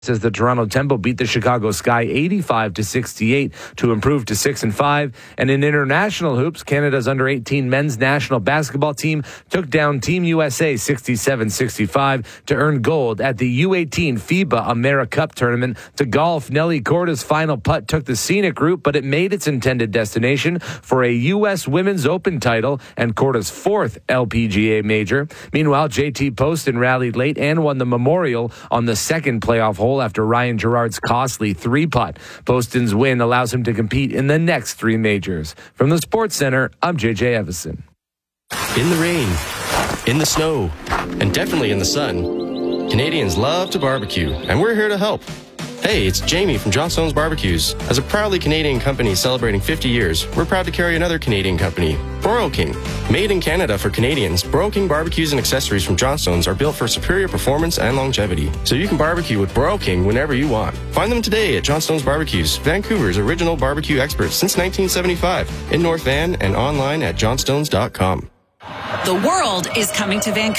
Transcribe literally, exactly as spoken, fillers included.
Says the Toronto Tempo beat the Chicago Sky eighty-five to sixty-eight to improve to six and five. And in international hoops, Canada's under eighteen men's national basketball team took down Team U S A sixty-seven sixty-five to earn gold at the U eighteen FIBA AmeriCup tournament. To golf, Nelly Korda's final putt took the scenic route, but it made its intended destination for a U S Women's Open title and Korda's fourth L P G A major. Meanwhile, J T Poston rallied late and won the Memorial on the second playoff hole after Ryan Gerard's costly three-putt. Poston's win allows him to compete in the next three majors. From the Sports Center, I'm J J Evison. In the rain, in the snow, and definitely in the sun, Canadians love to barbecue, and we're here to help. Hey, it's Jamie from Johnstone's Barbecues. As a proudly Canadian company celebrating fifty years, we're proud to carry another Canadian company, Broil King. Made in Canada for Canadians, Broil King barbecues and accessories from Johnstone's are built for superior performance and longevity, so you can barbecue with Broil King whenever you want. Find them today at Johnstone's Barbecues, Vancouver's original barbecue experts since nineteen seventy-five, in North Van and online at johnstones dot com. The world is coming to Vancouver.